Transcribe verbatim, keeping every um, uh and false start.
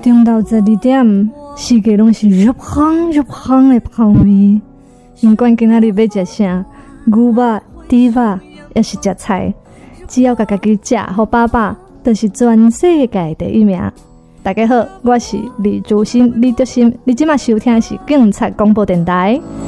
中昼十二點，四界攏是入香入香的香味。不管今仔日要食啥，牛肉、豬肉，也是食菜，只要家家己食好飽飽，就是全世界第一名。大家好，我是李竹新、李德新，你今麥收聽的是警察廣播電台。